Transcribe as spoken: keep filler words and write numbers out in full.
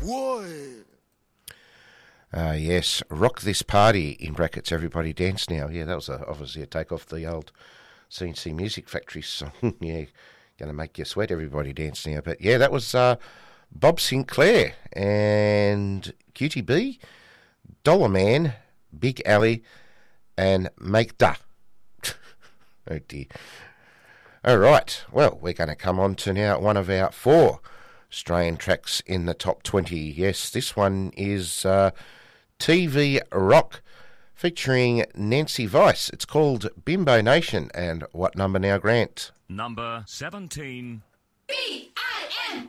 Boy. Uh, yes, Rock This Party, in brackets, Everybody Dance Now. Yeah, that was a, obviously a take off the old C N C Music Factory song. Yeah, going to make you sweat, Everybody Dance Now. But yeah, that was uh, Bob Sinclair and Q T B, Dollar Man, Big Alley, and Make Da. Oh dear. All right, well, we're going to come on to now one of our four Australian tracks in the top twenty. Yes, this one is uh, T V Rock featuring Nancy Vice. It's called Bimbo Nation. And what number now, Grant? Number seventeen. B I M